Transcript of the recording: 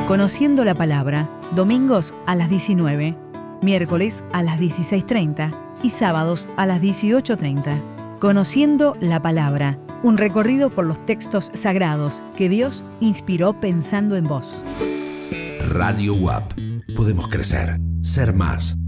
Conociendo la Palabra, domingos a las 19, miércoles a las 16:30 y sábados a las 18:30. Conociendo la Palabra, un recorrido por los textos sagrados que Dios inspiró pensando en vos. Radio UAP. Podemos crecer, ser más.